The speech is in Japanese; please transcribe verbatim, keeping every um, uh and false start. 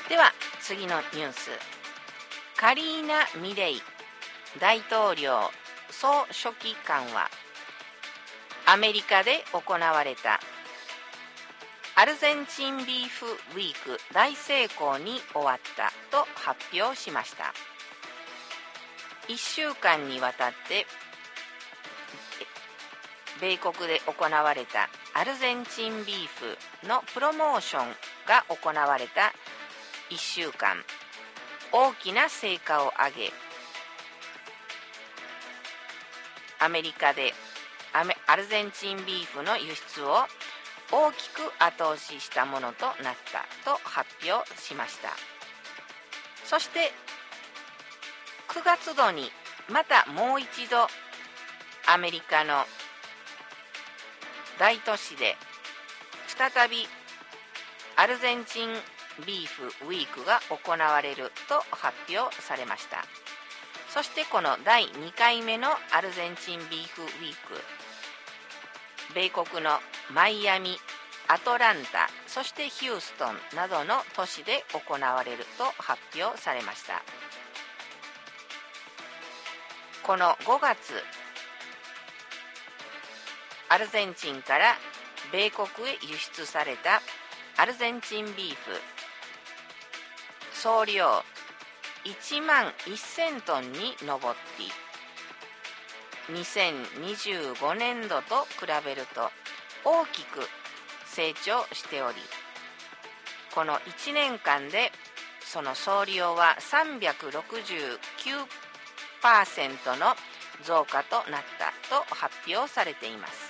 では次のニュース。カリーナ・ミレイ大統領総書記官はアメリカで行われたアルゼンチンビーフウィーク大成功に終わったと発表しました。いっしゅうかんにわたって米国で行われたアルゼンチンビーフのプロモーションが行われたいっしゅうかん、大きな成果を上げ、アメリカでアルゼンチンビーフの輸出を大きく後押ししたものとなったと発表しました。そしてくがつ度にまたもう一度アメリカの大都市で再びアルゼンチンビーフウィークが行われると発表されました。そしてこのだいにかいめのアルゼンチンビーフウィーク、米国のマイアミ、アトランタ、そしてヒューストンなどの都市で行われると発表されました。このごがつ、アルゼンチンから米国へ輸出されたアルゼンチンビーフ総量いちまんせんトンに上り、にせんにじゅうごねんどと比べると大きく成長しており、このいちねんかんでその総量は さんびゃくろくじゅうきゅうパーセント の増加となったと発表されています。